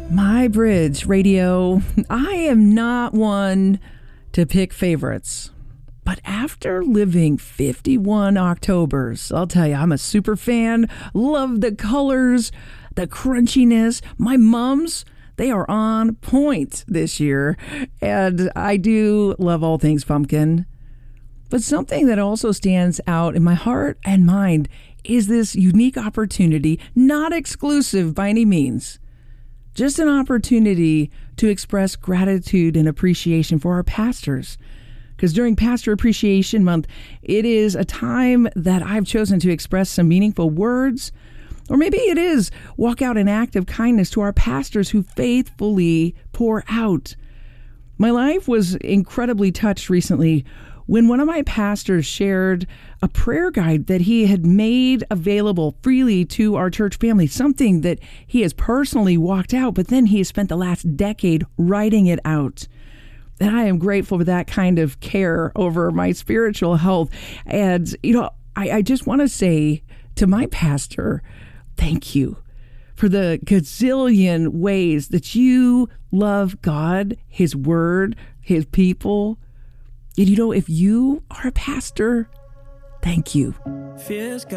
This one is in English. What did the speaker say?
My Bridge Radio. I am not one to pick favorites, but after living 51 Octobers, I'll tell you, I'm a super fan. Love the colors, the crunchiness. My mums, they are on point this year, and I do love all things pumpkin. But something that also stands out in my heart and mind is this unique opportunity, not exclusive by any means, just an opportunity to express gratitude and appreciation for our pastors. Because during Pastor Appreciation Month, it is a time that I've chosen to express some meaningful words, or maybe it is walk out an act of kindness to our pastors who faithfully pour out. My life was incredibly touched recently when one of my pastors shared a prayer guide that he had made available freely to our church family, something that he has personally walked out, but then he has spent the last decade writing it out. And I am grateful for that kind of care over my spiritual health. And, I just want to say to my pastor, thank you for the gazillion ways that you love God, His Word, His people. And if you are a pastor, thank you.